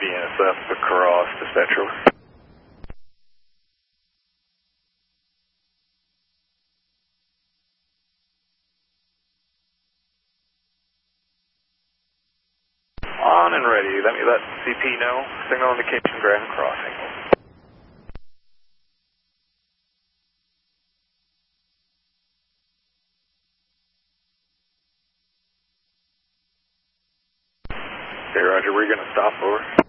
BNSF across dispatcher. On and ready. Let me let CP know. Signal indication ground crossing. Okay, Roger. We're going to stop over.